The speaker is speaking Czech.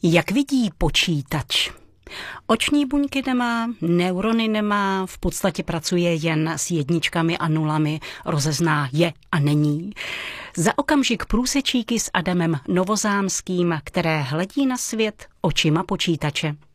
Jak vidí počítač? Oční buňky nemá, neurony nemá, v podstatě pracuje jen s jedničkami a nulami, rozezná je a není. Za okamžik průsečíky s Adamem Novozámským, které hledí na svět očima počítače.